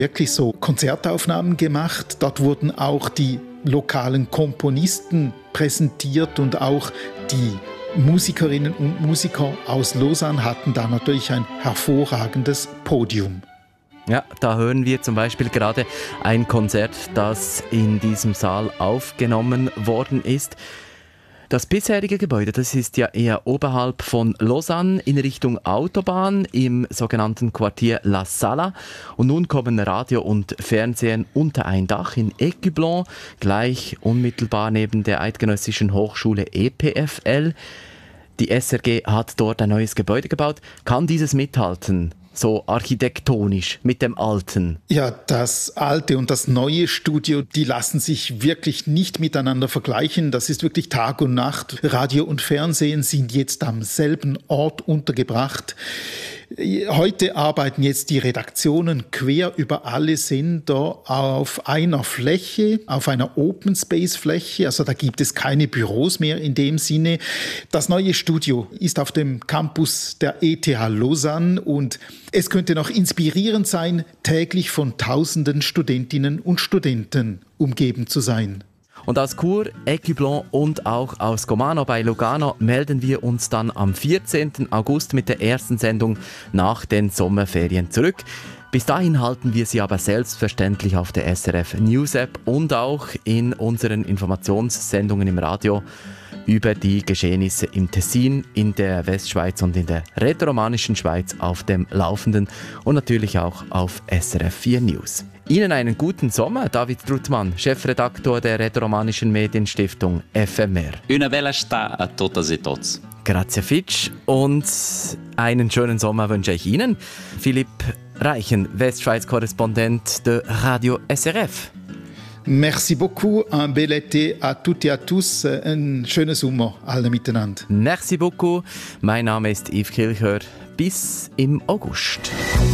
wirklich so Konzertaufnahmen gemacht. Dort wurden auch die lokalen Komponisten präsentiert und auch die Musikerinnen und Musiker aus Lausanne hatten da natürlich ein hervorragendes Podium. Ja, da hören wir zum Beispiel gerade ein Konzert, das in diesem Saal aufgenommen worden ist. Das bisherige Gebäude, das ist ja eher oberhalb von Lausanne in Richtung Autobahn im sogenannten Quartier La Sala. Und nun kommen Radio und Fernsehen unter ein Dach in Écublens, gleich unmittelbar neben der Eidgenössischen Hochschule EPFL. Die SRG hat dort ein neues Gebäude gebaut. Kann dieses mithalten? So architektonisch mit dem Alten? Ja, das alte und das neue Studio, die lassen sich wirklich nicht miteinander vergleichen. Das ist wirklich Tag und Nacht. Radio und Fernsehen sind jetzt am selben Ort untergebracht. Heute arbeiten jetzt die Redaktionen quer über alle Sender auf einer Fläche, auf einer Open Space Fläche. Also da gibt es keine Büros mehr in dem Sinne. Das neue Studio ist auf dem Campus der ETH Lausanne und es könnte noch inspirierend sein, täglich von tausenden Studentinnen und Studenten umgeben zu sein. Und aus Chur, Écublens und auch aus Gomano bei Lugano melden wir uns dann am 14. August mit der ersten Sendung nach den Sommerferien zurück. Bis dahin halten wir Sie aber selbstverständlich auf der SRF News App und auch in unseren Informationssendungen im Radio über die Geschehnisse im Tessin, in der Westschweiz und in der rätoromanischen Schweiz auf dem Laufenden und natürlich auch auf SRF 4 News. Ihnen einen guten Sommer, David Trutmann, Chefredaktor der rätoromanischen Medienstiftung FMR. Una bella estate a todas e tots. Grazie Fitsch und einen schönen Sommer wünsche ich Ihnen. Philipp Reichen, Westschweiz-Korrespondent de Radio SRF. Merci beaucoup, un bel été à toutes et à tous, ein schönes Sommer alle miteinander. Merci beaucoup, mein Name ist Yves Kilchör, bis im August.